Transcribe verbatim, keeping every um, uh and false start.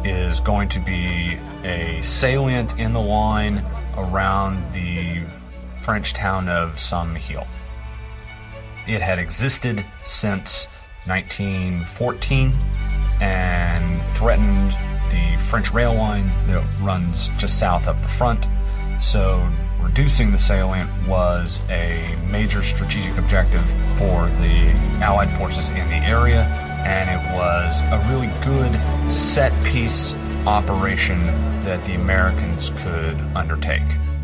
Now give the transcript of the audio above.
is going to be a salient in the line around the French town of Saint-Mihiel. It had existed since nineteen fourteen and threatened the French rail line that runs just south of the front, so reducing the salient was a major strategic objective for the Allied forces in the area, and it was a really good set-piece operation that the Americans could undertake.